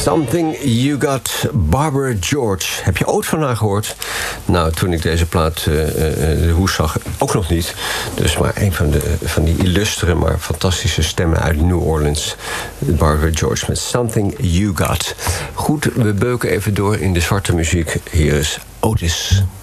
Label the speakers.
Speaker 1: Something You Got, Barbara George. Heb je ooit van haar gehoord? Nou, toen ik deze plaat de hoes zag, ook nog niet. Dus maar een van die illustere, maar fantastische stemmen uit New Orleans. Barbara George met Something You Got. Goed, we beuken even door in de zwarte muziek. Hier is Otis.